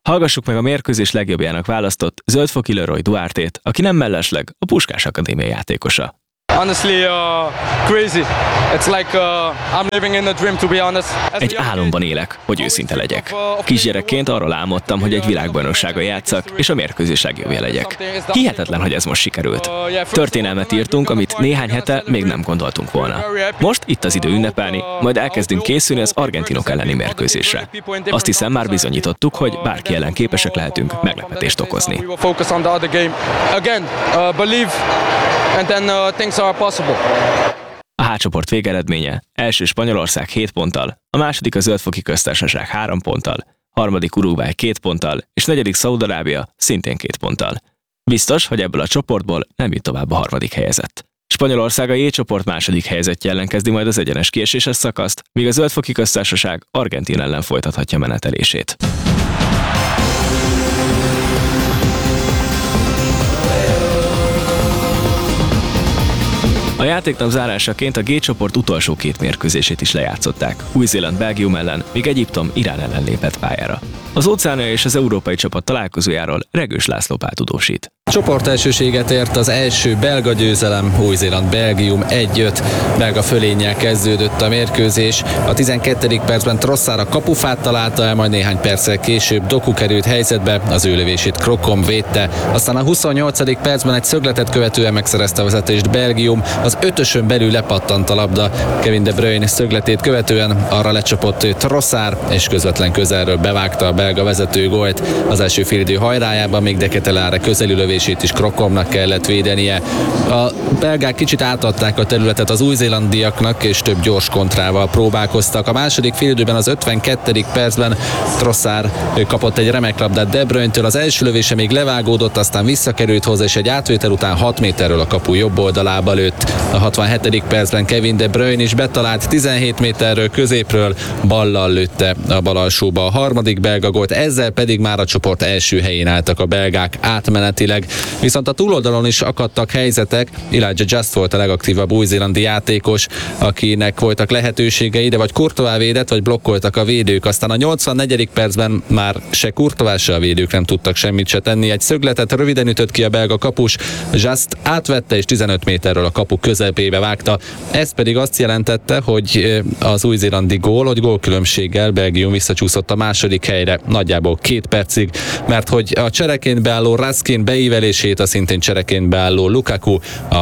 Hallgassuk meg a mérkőzés legjobbjának választott Zöldfoki Leroy Duartét, aki nem mellesleg a Puskás Akadémia játékosa. Honestly, crazy. It's like I'm living in a dream, to be honest. Egy álomban élek, hogy őszinte legyek. Kisgyerekként arról álmodtam, hogy egy világbajnokságon játszak, és a mérkőzés legjobbja legyek. Hihetetlen, hogy ez most sikerült. Történelmet írtunk, amit néhány hete még nem gondoltunk volna. Most itt az idő ünnepelni, majd elkezdünk készülni az argentinok elleni mérkőzésre. Azt hiszem, már bizonyítottuk, hogy bárki ellen képesek lehetünk meglepetést okozni. A H csoport végeredménye: első Spanyolország 7 ponttal, a második a Zöldfoki Köztársaság 3 ponttal, harmadik Uruguay 2 ponttal, és negyedik Szaúd-Arábia szintén 2 ponttal. Biztos, hogy ebből a csoportból nem jut tovább a harmadik helyezett. Spanyolország a J csoport második helyezettje ellen kezdi majd az egyenes kieséses szakaszt, míg a Zöldfoki Köztársaság Argentína ellen folytathatja menetelését. A játéknap zárásaként a G csoport utolsó 2 mérkőzését is lejátszották. Új-Zéland Belgium ellen, míg Egyiptom Irán ellen lépett pályára. Az óceánia és az európai csapat találkozójáról Regős László Pál tudósít. Csoportelsőséget ért az első belga győzelem, Új-Zéland Belgium 1-5. Belga fölénnyel kezdődött a mérkőzés. A 12. percben Trossard a kapufát találta el, majd néhány perccel később Doku került helyzetbe, az ő lövését Krokom védte. Aztán a 28. percben egy szögletet követően megszerezte a vezetést Belgium, az 5-ösön belül lepattant a labda. Kevin De Bruyne szögletét követően arra lecsapott Trossard, és közvetlen közelről bevágta a belga vezető gólt. Az első félidő hajrájában még De Ketelaere közeli lövését is Krokomnak kellett védenie. A belgák kicsit átadták a területet az új-zélandiaknak, és több gyors kontrával próbálkoztak. A második félidőben az 52. percben Trossard kapott egy remek labdát De Bruyne-től, az első lövése még levágódott, aztán visszakerült hozzá, és egy átvétel után 6 méterről a kapu jobb oldalába lőtt. A 67. percben Kevin De Bruyne is betalált 17 méterről középről, ballal lőtte a bal alsóba a harmadik belga gólt, ezzel pedig már a csoport első helyén álltak a belgák átmenetileg. Viszont a túloldalon is akadtak helyzetek. Elijah Just volt a legaktívabb új-zélandi játékos, akinek voltak lehetőségei, de vagy Courtois védett, vagy blokkoltak a védők. Aztán a 84. percben már se Courtois, se a védők nem tudtak semmit se tenni. Egy szögletet röviden ütött ki a belga kapus, Just átvette, és 15 méterről a kapu közepébe vágta. Ez pedig azt jelentette, hogy az új-zélandi gól, hogy gólkülönbséggel Belgium visszacsúszott a második helyre, nagyjából 2 percig, mert hogy a csereként beálló Raskin beívelését a szintén csereként beálló Lukaku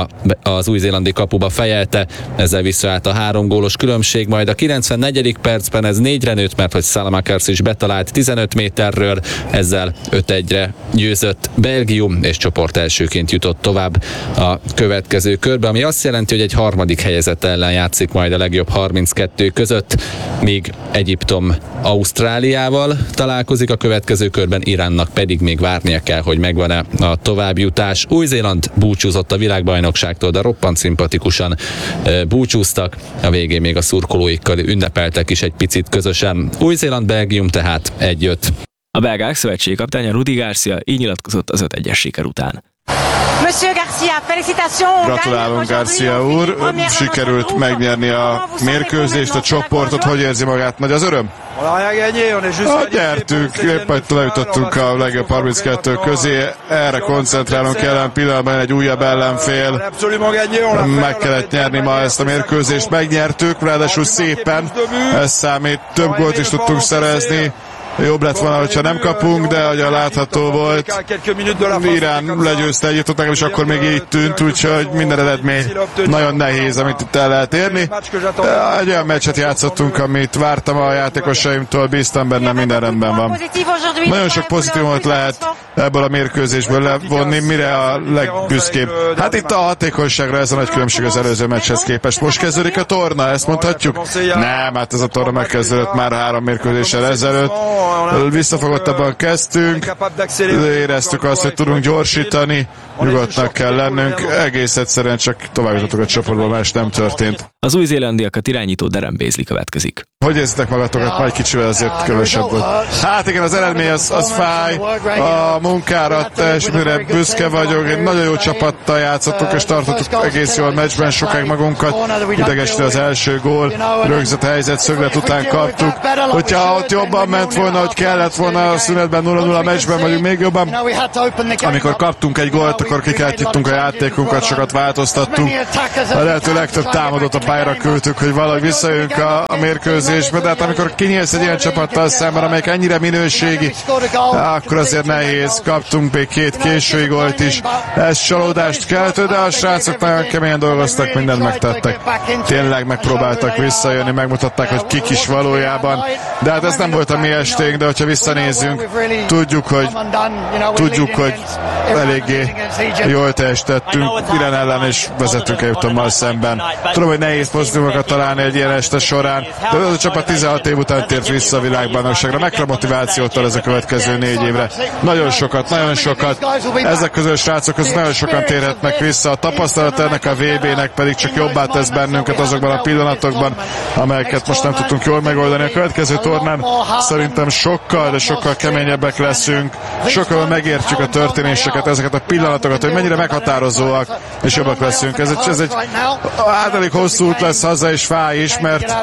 az új-zélandi kapuba fejelte, ezzel visszaállt a 3 gólos különbség, majd a 94. percben ez 4-re nőtt, mert hogy Salamakers is betalált 15 méterről, ezzel 5-1-re győzött Belgium, és csoport elsőként jutott tovább a következő körbe, ami azt jelenti, hogy egy harmadik helyezett ellen játszik majd a legjobb 32 között, míg Egyiptom Ausztráliával találkozik a következő körben, Iránnak pedig még várnia kell, hogy megvan-e a továbbjutás. Új-Zéland búcsúzott a világbajnokságtól, de roppant szimpatikusan búcsúztak. A végén még a szurkolóikkal ünnepeltek is egy picit közösen. Új-Zéland Belgium tehát 1-5. A belgák szövetségi kapitánya Rudi Garcia így nyilatkozott az 5-1-es siker után. Gratulálunk, Garcia úr! Sikerült megnyerni a mérkőzést, a csoportot. Hogy érzi magát? Nagy az öröm? Nyertünk, éppen lejutottunk a legjobb 32 közé. Erre koncentrálunk jelen pillanatban, egy újabb ellenfél. Meg kellett nyerni ma ezt a mérkőzést, megnyertük, ráadásul szépen. Ez számít, több gólt is tudtunk szerezni. Jobb lett volna, hogyha nem kapunk, de ahogy látható volt, Irán legyőzte Egyiptomot, nekem is akkor még így tűnt, úgyhogy minden eredmény nagyon nehéz, amit itt el lehet érni. Egy olyan meccset játszottunk, amit vártam a játékosaimtól, bíztam benne, minden rendben van. Nagyon sok pozitívumot lehet ebből a mérkőzésből levonni, mire a legbüszkébb. Hát itt a hatékonyságra ez a nagy különbség az előző meccshez képest. Most kezdődik a torna, ezt mondhatjuk? Nem, hát ez a torna megkezdődött már 3 mérkőzéssel ezelőtt. Visszafogottabban kezdtünk, éreztük azt, hogy tudunk gyorsítani, nyugodtnak kell lennünk, egész egyszerűen csak tovább jutottuk a csoportba, más nem történt. Az új-zélandiakat irányító Darren Beasley következik. Hogy érzitek magatokat? Majd kicsivel azért kevesebb volt. Hát igen, az eredmény az fáj. A munkára teljesítményre büszke vagyok. Egy nagyon jó csapattal játszottuk, és tartottuk egész jól meccsben sokáig magunkat. Idegesítő az első gól. Rögzített helyzet szöglet után kaptuk. Hogyha ott jobban ment volna, hogy kellett volna a szünetben 0-0 a meccsben, vagyunk még jobban. Amikor kaptunk egy gólt, akkor kikeltítünk a játékunkat, sokat változtattunk. A lehető legtöbb támadót a pályára küldtük, hogy valahogy visszajöjjünk a mérkőzésbe, de hát amikor kinyílsz egy ilyen csapattal szemben, amelyik ennyire minőségi, akkor azért nehéz. Kaptunk még 2 késői gólt is. Ez csalódást keltő, de a srácok nagyon keményen dolgoztak, mindent megtettek. Tényleg megpróbáltak visszajönni, megmutatták, hogy kik is valójában. De hát ez nem volt a mi esténk, de hogyha visszanézzünk, tudjuk, hogy eléggé jól teljesítettünk Irán ellen, és vezetünk Egyiptommal szemben. Tudom, hogy nehéz pozitívokat találni egy ilyen este során, de az a csapat 16 év után tért vissza a világbajnokságra. Mekkora motivációt ad ez a következő 4 évre. Nagyon sokat. Ezek közül a srácok között nagyon sokan térhetnek vissza. A tapasztalat ennek a VB-nek pedig csak jobbá tesz bennünket azokban a pillanatokban, amelyeket most nem tudtunk jól megoldani. A következő tornán szerintem sokkal keményebbek leszünk, sokkal megértjük a történéseket, ezeket a pillanatokat, hogy mennyire meghatározóak, és jobbak leszünk. Ez egy elég hosszú út lesz haza, és fáj is, mert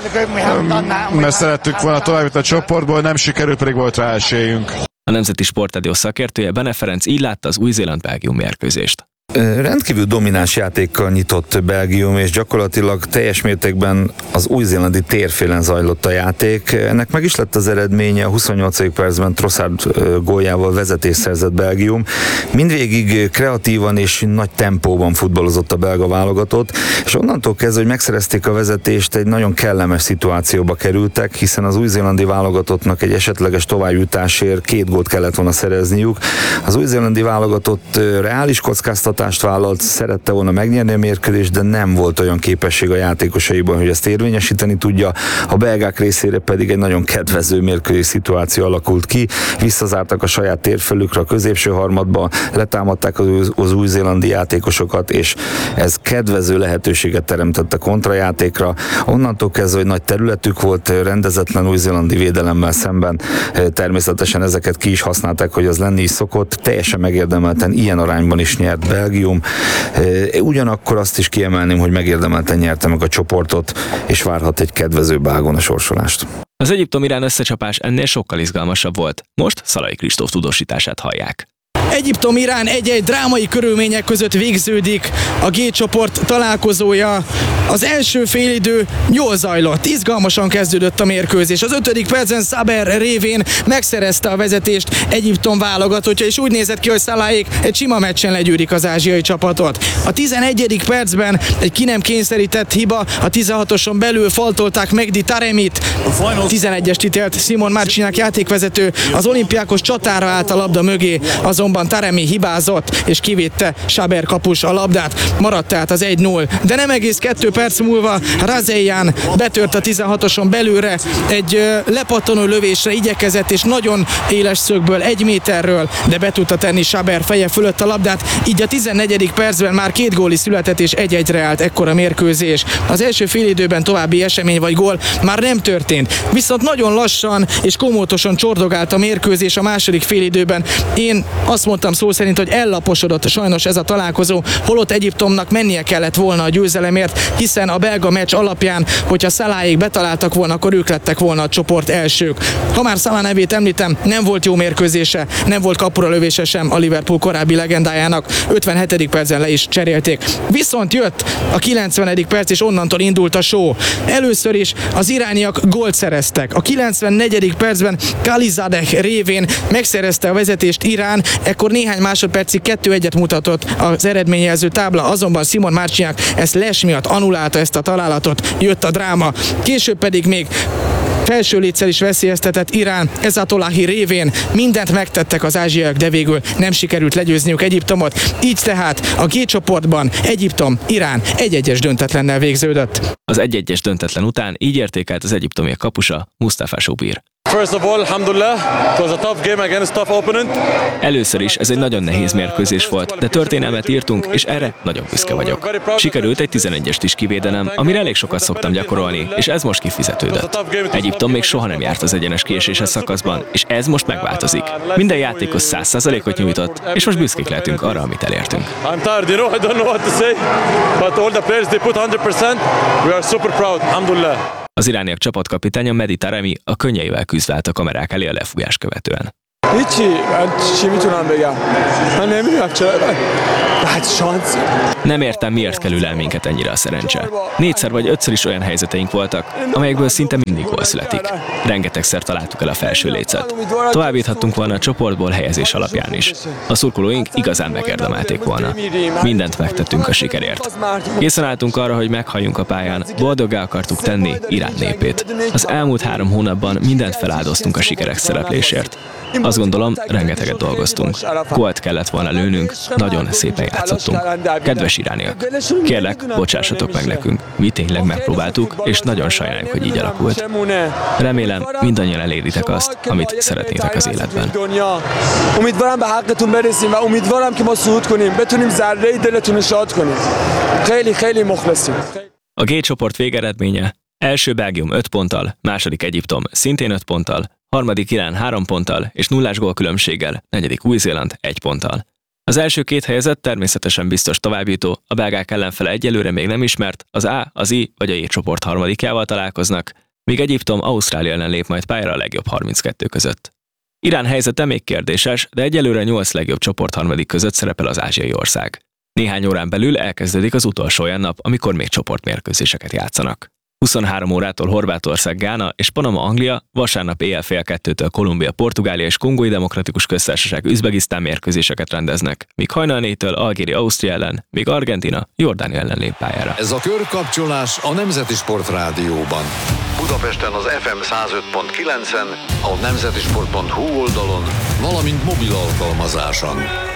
szerettük volna tovább a csoportból, nem sikerült, pedig volt rá esélyünk. A Nemzeti Sportradió szakértője Bene Ferenc így látta az Új-Zéland-Belgium mérkőzést. Rendkívül domináns játékkal nyitott Belgium, és gyakorlatilag teljes mértékben az új-zélandi térfélen zajlott a játék. Ennek meg is lett az eredménye, a 28. percben Trossard góljával vezetést szerzett Belgium. Mindvégig kreatívan és nagy tempóban futballozott a belga válogatott, és onnantól kezdve, hogy megszerezték a vezetést, egy nagyon kellemes szituációba kerültek, hiszen az új-zélandi válogatottnak egy esetleges továbbjutásért 2 gólt kellett volna szerezniük. Az új-zélandi válogatott reális kockáztatást vállalt, szerette volna megnyerni a mérkőzést, de nem volt olyan képesség a játékosaiban, hogy ezt érvényesíteni tudja. A belgák részére pedig egy nagyon kedvező mérkőzés szituáció alakult ki. Visszazártak a saját térfelükre a középső harmadba, letámadták az új-zélandi játékosokat, és ez kedvező lehetőséget teremtett a kontrajátékra. Onnantól kezdve, hogy nagy területük volt, rendezetlen új-zélandi védelemmel szemben. Természetesen ezeket ki is használták, hogy az lenni is szokott. Teljesen megérdemelten ilyen arányban is nyert Belgium. Ugyanakkor azt is kiemelném, hogy megérdemelten nyerte meg a csoportot, és várhat egy kedvezőbb ágon a sorsolást. Az Egyiptom-Irán összecsapás ennél sokkal izgalmasabb volt. Most Szalai Kristóf tudósítását hallják. Egyiptom-Irán egy drámai körülmények között végződik a G csoport találkozója. Az első félidő jól zajlott, izgalmasan kezdődött a mérkőzés. Az 5. percen Saber révén megszerezte a vezetést Egyiptom válogatottja, és úgy nézett ki, hogy Szalahik egy sima meccsen legyűrik az ázsiai csapatot. A 11. percben egy ki nem kényszerített hiba, a 16-oson belül faltolták Mehdi Taremit. 11-est ítélt Simon Marciniak játékvezető, az olimpiákos csatára állt a labda mögé, azonban Taremi hibázott, és kivitte Saber kapus a labdát. Maradt tehát az 1-0. De nem egész 2 perc múlva Razejan betört a 16-oson belülre, egy lepattanó lövésre igyekezett, és nagyon éles szögből, 1 méterről, de be tudta tenni Saber feje fölött a labdát. Így a 14. percben már 2 gól is született, és 1-1-re állt ekkora mérkőzés. Az első félidőben további esemény vagy gól már nem történt. Viszont nagyon lassan és komótosan csordogált a mérkőzés a második félidőben. Én azt mondtam szó szerint, hogy ellaposodott sajnos ez a találkozó, holott Egyiptomnak mennie kellett volna a győzelemért, hiszen a belga meccs alapján, hogyha Szalahik betaláltak volna, akkor ők lettek volna a csoport elsők. Ha már Salah nevét említem, nem volt jó mérkőzése, nem volt kapura lövése sem a Liverpool korábbi legendájának. 57. percen le is cserélték. Viszont jött a 90. perc, és onnantól indult a show. Először is az irániak gólt szereztek. A 94. percben Khalizadeh révén megszerezte a vezetést Irán, ekkor néhány másodpercig 2-1-et mutatott az eredményjelző tábla, azonban Simon Marciniak ezt les miatt annulálta ezt a találatot, jött a dráma. Később pedig még felső létszel is veszélyeztetett Irán Ezatollahi révén. Mindent megtettek az ázsiaiak, de végül nem sikerült legyőzniük Egyiptomot. Így tehát a G csoportban Egyiptom-Irán 1-1-es döntetlennel végződött. Az 1-1-es döntetlen után így értékelt az egyiptomiak kapusa, Mustafa Shobir. First of all, alhamdulillah, it was a tough game against tough opponent. Először is ez egy nagyon nehéz mérkőzés volt, de történelmet írtunk, és erre nagyon büszke vagyok. Sikerült egy 11-est is kivédenem, amire elég sokat szoktam gyakorolni, és ez most kifizetődött. Egyiptom még soha nem járt az egyenes kieséses szakaszban, és ez most megváltozik. Minden játékos 100%-ot nyújtott, és most büszkék lehetünk arra, amit elértünk. I'm tired, I don't know what to say, but all the players, they put 100%. We are super proud, alhamdulillah. Az irániak csapatkapitánya Mehdi Taremi a könnyeivel küzdve állt a kamerák elé a lefújás követően. Nem értem, miért kerül el minket ennyire a szerencse. 4-szer vagy 5-szer is olyan helyzeteink voltak, amelyekből szinte mindig gól születik. Rengetegszer találtuk el a felső lécet. Tovább juthattunk volna a csoportból helyezés alapján is. A szurkolóink igazán megérdemelték volna. Mindent megtettünk a sikerért. Készen álltunk arra, hogy meghalljunk a pályán, boldoggá akartuk tenni Irán népét. Az elmúlt 3 hónapban mindent feláldoztunk a sikerek szereplésért. Azt gondolom, rengeteget dolgoztunk. Gólt kellett volna lőnünk, nagyon szépen játszottunk. Kedves irániak, kérlek, bocsássatok meg nekünk. Mi tényleg megpróbáltuk, és nagyon sajnáljuk, hogy így alakult. Remélem, mindannyian eléritek azt, amit szeretnétek az életben. A G csoport végeredménye: első Belgium 5 ponttal, második Egyiptom szintén 5 ponttal, harmadik Irán 3 ponttal és 0-ás gólkülönbséggel, negyedik Új-Zéland 1 ponttal. Az első 2 helyezett természetesen biztos továbbjutó, a belgák ellenfele egyelőre még nem ismert, az A, az I vagy a J csoport harmadikjával találkoznak, míg Egyiptom Ausztrália ellen lép majd pályára a legjobb 32 között. Irán helyzete még kérdéses, de egyelőre 8 legjobb csoport harmadik között szerepel az ázsiai ország. Néhány órán belül elkezdődik az utolsó olyan nap, amikor még csoportmérkőzéseket játszanak. 23 órától Horvátország, Gána és Panama, Anglia, vasárnap éjjel fél 2-től Kolumbia, Portugália és Kongói Demokratikus Köztársaság, Üzbegisztán mérkőzéseket rendeznek, míg hajnal 4-től Algéria, Ausztria ellen, míg Argentína, Jordánia ellen lép pályára. Ez a körkapcsolás a Nemzeti Sport Rádióban. Budapesten az FM 105.9-en, a nemzetisport.hu oldalon, valamint mobil alkalmazáson.